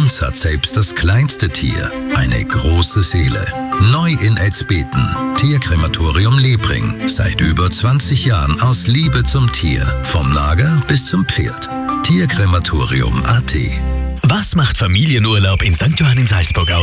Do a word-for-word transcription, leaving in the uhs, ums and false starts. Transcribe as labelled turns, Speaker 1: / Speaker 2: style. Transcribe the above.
Speaker 1: uns hat selbst das kleinste Tier eine große Seele. Neu in Etzbeten. Tierkrematorium Lebring. Seit über zwanzig Jahren aus Liebe zum Tier. Vom Nager bis zum Pferd. Tierkrematorium Punkt a t.
Speaker 2: Was macht Familienurlaub in Sankt Johann in Salzburg aus?